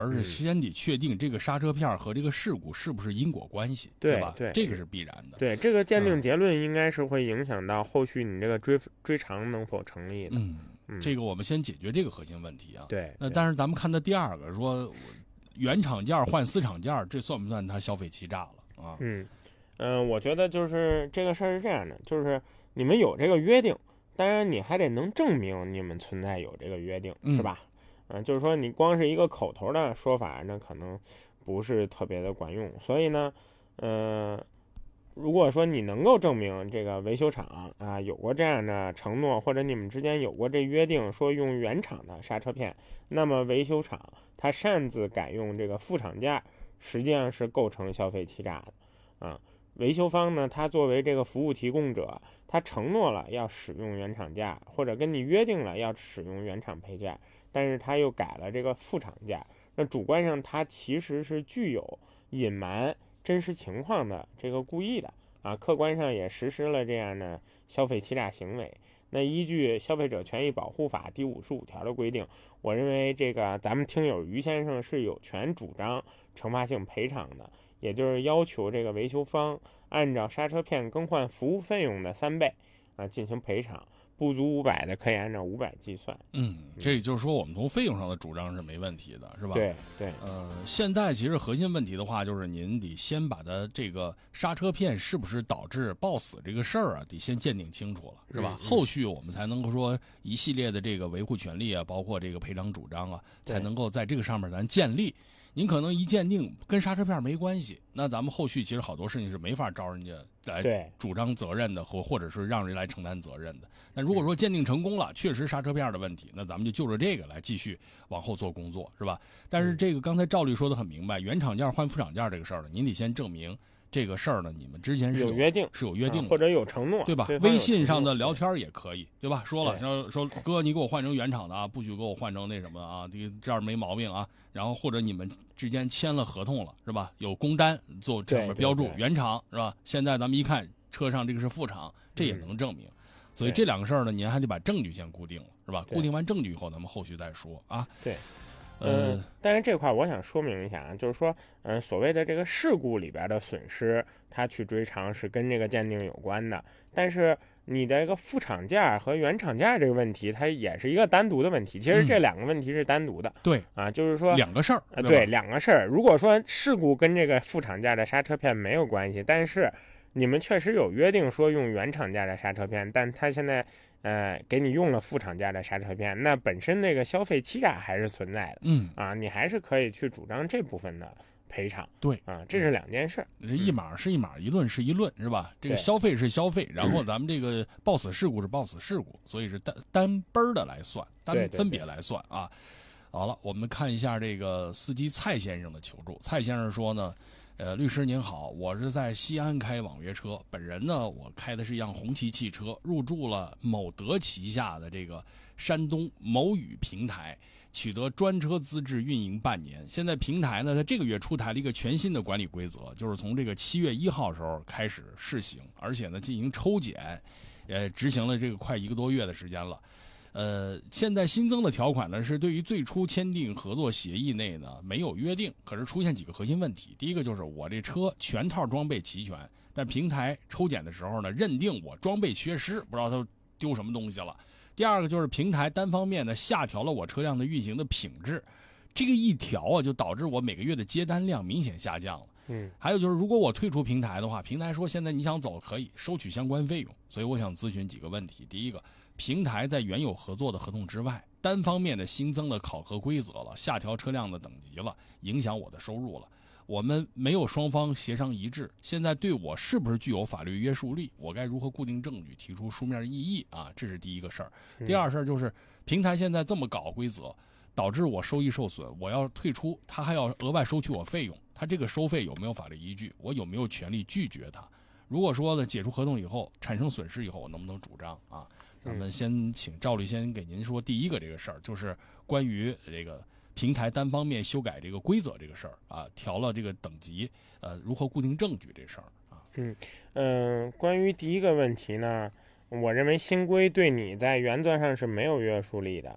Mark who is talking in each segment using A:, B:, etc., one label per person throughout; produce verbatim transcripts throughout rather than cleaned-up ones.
A: 而是先得确定这个刹车片和这个事故是不是因果关系，对吧？
B: 对，
A: 这个是必然的。
B: 对，这个鉴定结论应该是会影响到后续你这个追追偿能否成立的。
A: 嗯，嗯这个我们先解决这个核心问题啊。
B: 对，
A: 那但是咱们看到第二个说，原厂件换私厂件，这算不算他消费欺诈了啊？
B: 嗯嗯、呃，我觉得就是这个事儿是这样的，就是你们有这个约定，当然你还得能证明你们存在有这个约定，是吧？嗯、呃，就是说你光是一个口头的说法，那可能不是特别的管用。所以呢，嗯、呃，如果说你能够证明这个维修厂啊有过这样的承诺，或者你们之间有过这约定，说用原厂的刹车片，那么维修厂他擅自改用这个副厂件，实际上是构成消费欺诈的啊。维修方呢，他作为这个服务提供者，他承诺了要使用原厂件，或者跟你约定了要使用原厂配件，但是他又改了这个副厂件，那主观上他其实是具有隐瞒真实情况的这个故意的啊，客观上也实施了这样的消费欺诈行为。那依据《消费者权益保护法》第五十五条的规定，我认为这个咱们听友于先生是有权主张惩罚性赔偿的，也就是要求这个维修方按照刹车片更换服务费用的三倍啊进行赔偿，不足五百的可以按照五百计算。
A: 嗯，这也就是说我们从费用上的主张是没问题的，是吧？
B: 对对。
A: 呃，现在其实核心问题的话，就是您得先把它这个刹车片是不是导致抱死这个事儿啊，得先鉴定清楚了，是吧？
B: 嗯嗯、
A: 后续我们才能够说一系列的这个维护权利啊，包括这个赔偿主张啊，才能够在这个上面咱建立。您可能一鉴定跟刹车片没关系，那咱们后续其实好多事情是没法招人家来主张责任的，或或者是让人来承担责任的。那如果说鉴定成功了，确实刹车片的问题，那咱们就就着这个来继续往后做工作，是吧？但是这个刚才赵律说的很明白，原厂件换副厂件这个事儿呢，您得先证明这个事儿呢，你们之前是
B: 有约定，
A: 是有约定的、
B: 啊、或者有承诺，
A: 对吧？微信上的聊天也可以，对吧？说了说说哥，你给我换成原厂的啊，不许给我换成那什么啊，这这样没毛病啊。然后或者你们之间签了合同了，是吧？有工单做上面标注原厂，是吧？现在咱们一看车上这个是副厂，这也能证明。嗯、所以这两个事儿呢，您还得把证据先固定了，是吧？固定完证据以后，咱们后续再说啊。
B: 对。嗯、呃，但是这块我想说明一下啊，就是说，嗯、呃，所谓的这个事故里边的损失，它去追偿是跟这个鉴定有关的。但是你的一个副厂件和原厂件这个问题，它也是一个单独的问题。其实这两个问题是单独的。
A: 嗯、对
B: 啊，就是说
A: 两个事儿。
B: 对，对两个事儿。如果说事故跟这个副厂件的刹车片没有关系，但是你们确实有约定说用原厂件的刹车片，但他现在呃给你用了副厂件的刹车片，那本身那个消费欺诈还是存在的。
A: 嗯
B: 啊，你还是可以去主张这部分的赔偿。
A: 对
B: 啊，这是两件事。
A: 这一码是一码，一论是一论，是吧？这个消费是消费，然后咱们这个抱死事故是抱死事故，所以是单单奔的来算，单分别来算啊。好了，我们看一下这个司机蔡先生的求助。蔡先生说呢，呃，律师您好，我是在西安开网约车，本人呢，我开的是一辆红旗汽车，入驻了某德旗下的这个山东某宇平台，取得专车资质运营半年。现在平台呢，在这个月出台了一个全新的管理规则，就是从这个七月一号时候开始试行，而且呢进行抽检，呃，执行了这个快一个多月的时间了。呃，现在新增的条款呢，是对于最初签订合作协议内呢没有约定，可是出现几个核心问题。第一个就是我这车全套装备齐全，但平台抽检的时候呢，认定我装备缺失，不知道他丢什么东西了。第二个就是平台单方面的下调了我车辆的运行的品质，这个一调啊，就导致我每个月的接单量明显下降了。
B: 嗯，
A: 还有就是，如果我退出平台的话，平台说现在你想走可以收取相关费用，所以我想咨询几个问题。第一个，平台在原有合作的合同之外，单方面的新增了考核规则了，下调车辆的等级了，影响我的收入了。我们没有双方协商一致，现在对我是不是具有法律约束力？我该如何固定证据，提出书面异议啊？这是第一个事儿。第二事儿就是平台现在这么搞规则，导致我收益受损，我要退出，他还要额外收取我费用，他这个收费有没有法律依据？我有没有权利拒绝他？如果说呢解除合同以后产生损失以后，我能不能主张啊？咱们先请赵律先给您说第一个这个事儿，就是关于这个平台单方面修改这个规则这个事儿啊，调了这个等级，呃，如何固定证据这事儿啊？
B: 嗯嗯、呃，关于第一个问题呢，我认为新规对你在原则上是没有约束力的。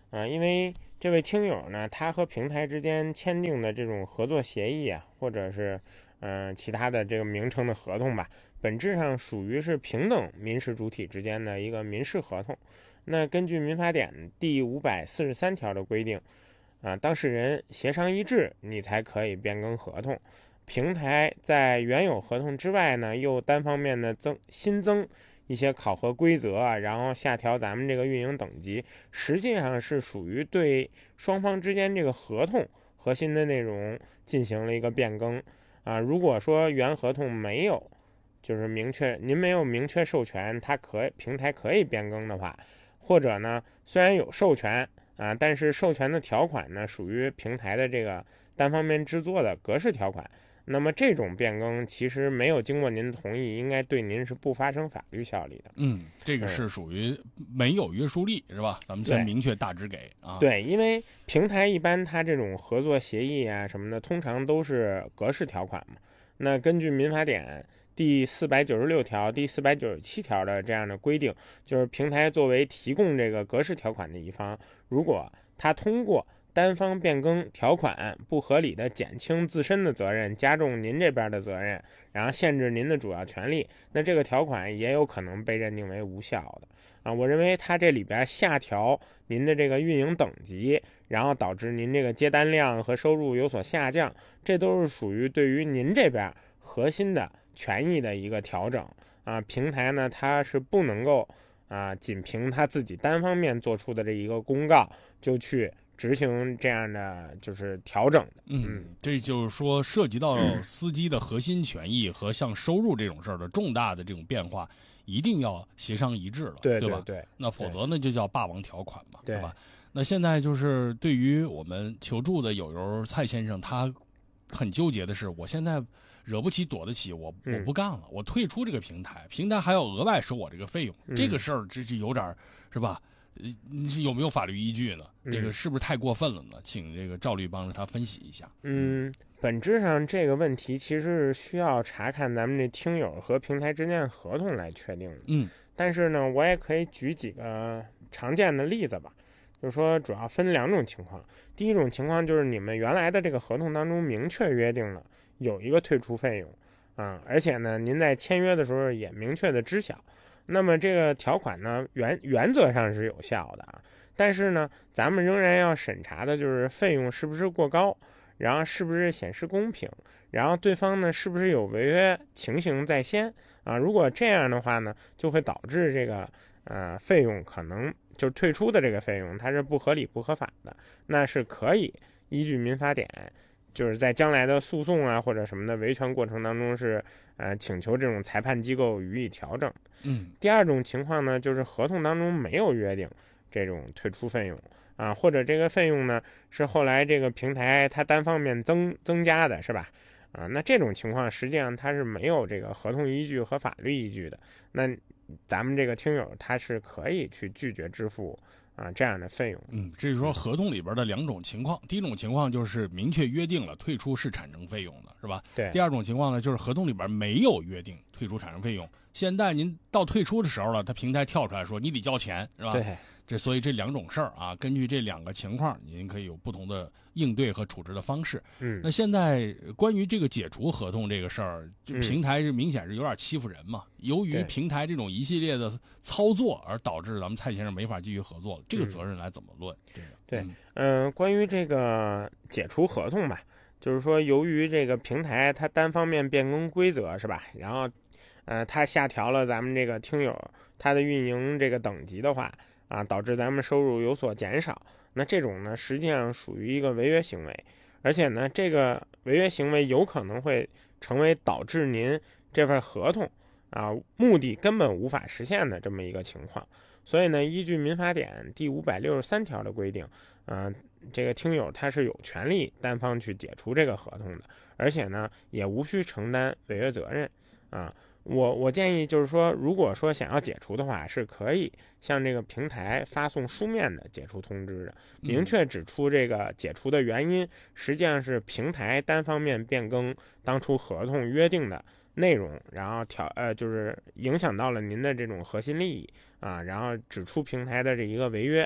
B: 啊，因为这位听友呢，他和平台之间签订的这种合作协议啊，或者是嗯、呃、其他的这个名称的合同吧，本质上属于是平等民事主体之间的一个民事合同。那根据民法典第五百四十三条的规定，啊，当事人协商一致，你才可以变更合同。平台在原有合同之外呢，又单方面的增新增一些考核规则啊，然后下调咱们这个运营等级，实际上是属于对双方之间这个合同核心的内容进行了一个变更啊。如果说原合同没有，就是明确您没有明确授权，它可平台可以变更的话，或者呢，虽然有授权啊，但是授权的条款呢，属于平台的这个单方面制作的格式条款。那么这种变更其实没有经过您同意，应该对您是不发生法律效力的。
A: 嗯，这个是属于没有约束力，是吧？咱们先明确大致给啊。
B: 对，因为平台一般它这种合作协议啊什么的，通常都是格式条款嘛。那根据民法典第四百九十六条、第四百九十七条的这样的规定，就是平台作为提供这个格式条款的一方，如果他通过单方变更条款不合理的减轻自身的责任，加重您这边的责任，然后限制您的主要权利，那这个条款也有可能被认定为无效的啊。我认为它这里边下调您的这个运营等级，然后导致您这个接单量和收入有所下降，这都是属于对于您这边核心的权益的一个调整啊。平台呢，它是不能够啊仅凭他自己单方面做出的这一个公告就去执行这样的就是调整的。
A: 嗯，这就是说涉及到司机的核心权益和像收入这种事儿的重大的这种变化，一定要协商一致了，
B: 对
A: 对吧？
B: 对对，
A: 那否则呢就叫霸王条款嘛，
B: 对
A: 吧？那现在就是对于我们求助的友友蔡先生，他很纠结的是，我现在惹不起躲得起，我我不干了，我退出这个平台，平台还要额外收我这个费用，
B: 嗯、
A: 这个事儿这是有点是吧？你是有没有法律依据呢？这个是不是太过分了呢？请这个赵律帮着他分析一下。
B: 嗯，本质上这个问题其实是需要查看咱们这听友和平台之间的合同来确定的。
A: 嗯，
B: 但是呢，我也可以举几个常见的例子吧，就是说主要分两种情况。第一种情况就是你们原来的这个合同当中明确约定了有一个退出费用啊，而且呢，您在签约的时候也明确的知晓。那么这个条款呢，原原则上是有效的啊，但是呢，咱们仍然要审查的就是费用是不是过高，然后是不是显示公平，然后对方呢是不是有违约情形在先啊？如果这样的话呢，就会导致这个呃费用可能就退出的这个费用它是不合理不合法的，那是可以依据民法典。就是在将来的诉讼啊或者什么的维权过程当中是呃请求这种裁判机构予以调整。
A: 嗯，
B: 第二种情况呢，就是合同当中没有约定这种退出费用啊，或者这个费用呢是后来这个平台它单方面增增加的，是吧？啊，那这种情况实际上它是没有这个合同依据和法律依据的。那咱们这个听友他是可以去拒绝支付啊，这样的费用。
A: 嗯，这是说合同里边的两种情况。第一种情况就是明确约定了退出是产生费用的，是吧？
B: 对。
A: 第二种情况呢，就是合同里边没有约定退出产生费用。现在您到退出的时候了，他平台跳出来说你得交钱，是吧？
B: 对。
A: 这所以这两种事儿啊，根据这两个情况，您可以有不同的应对和处置的方式。
B: 嗯。
A: 那现在关于这个解除合同这个事儿，这平台是明显是有点欺负人嘛。嗯、由于平台这种一系列的操作，而导致咱们蔡先生没法继续合作了，这个责任来怎么论？
B: 嗯、对，嗯、呃，关于这个解除合同吧，就是说由于这个平台它单方面变更规则，是吧？然后，呃，它下调了咱们这个听友它的运营这个等级的话。啊，导致咱们收入有所减少，那这种呢，实际上属于一个违约行为，而且呢，这个违约行为有可能会成为导致您这份合同啊目的根本无法实现的这么一个情况。所以呢，依据民法典第五百六十三条的规定，啊，这个听友他是有权利单方去解除这个合同的，而且呢，也无需承担违约责任啊。我我建议就是说，如果说想要解除的话，是可以向这个平台发送书面的解除通知的，明确指出这个解除的原因，实际上是平台单方面变更当初合同约定的内容，然后调呃就是影响到了您的这种核心利益啊，然后指出平台的这一个违约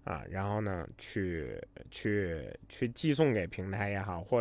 B: 啊，然后呢去去去寄送给平台也好，或